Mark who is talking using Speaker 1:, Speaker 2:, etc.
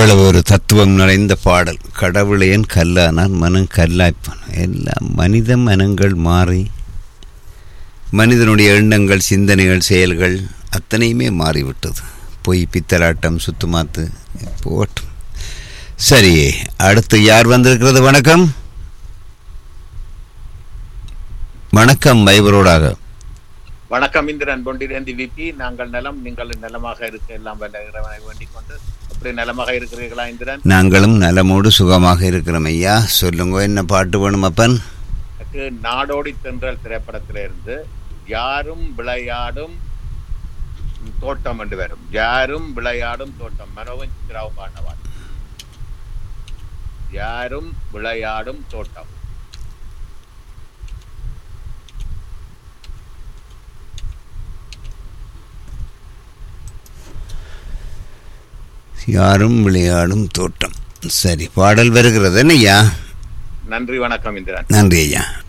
Speaker 1: எவ்வளவு ஒரு தத்துவம் நிறைந்த பாடல். கடவுளேன் கல்லானால் மனம் கல்லாய்ப்பான். எல்லாம் மனித மனங்கள் மாறி மனிதனுடைய எண்ணங்கள், சிந்தனைகள், செயல்கள் அத்தனையுமே மாறிவிட்டது. பொய், பித்தலாட்டம், சுத்துமாத்து போட்டும். சரி, அடுத்து யார் வந்திருக்கிறது? வணக்கம். வணக்கம். வைபரோடாக
Speaker 2: வணக்கம். இந்திரன் பொண்டிரேந்தி விபி. நாங்கள் நலம், நீங்கள் நலமாக இருக்க எல்லாம் வேண்டிக் கொண்டு அப்படி நலமாக இருக்கிறீர்களா இந்திரன்?
Speaker 1: நாங்களும் நலமோடு சுகமாக இருக்கிறோம் ஐயா. சொல்லுங்க, என்ன பாட்டு வேணும் அப்பன்?
Speaker 2: எனக்கு நாடோடி தென்றல் திரைப்படத்திலிருந்து யாரும் விளையாடும் தோட்டம் என்று வரும். யாரும் விளையாடும் தோட்டம், மனோவன் சித்ராவும் பாண்டவான். யாரும் விளையாடும் தோட்டம்.
Speaker 1: யாரும் விளையாடும் தோட்டம். சரி, பாடல் வருகிறது ஐயா.
Speaker 2: நன்றி, வணக்கம் இந்திரன்.
Speaker 1: நன்றி ஐயா.